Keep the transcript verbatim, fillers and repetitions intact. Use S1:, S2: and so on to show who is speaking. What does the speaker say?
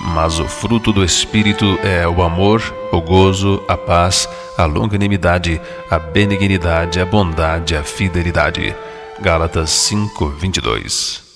S1: mas o fruto do Espírito é o amor, o gozo, a paz, a longanimidade, a benignidade, a bondade, a fidelidade. Gálatas cinco, vinte e dois.